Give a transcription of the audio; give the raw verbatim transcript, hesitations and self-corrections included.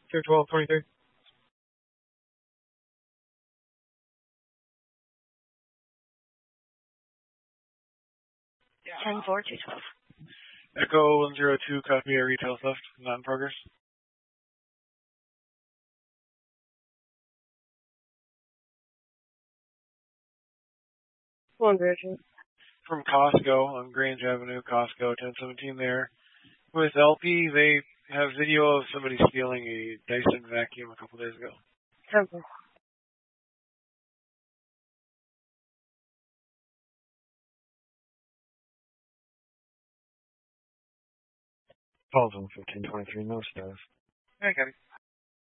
two twelve twenty-three. ten four two twelve. Echo one zero two, copy a retail theft, not in progress. One zero two. From Costco on Grange Avenue, Costco, ten seventeen there. With L P, they have video of somebody stealing a Dyson vacuum a couple days ago. ten four. Calls on fifteen twenty-three, no status. Hey, Kenny.